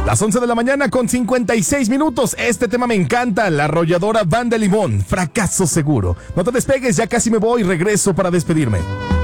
Las 11 de la mañana con 56 minutos. Este tema me encanta. La arrolladora Banda Limón. Fracaso seguro. No te despegues, ya casi me voy. Regreso para despedirme.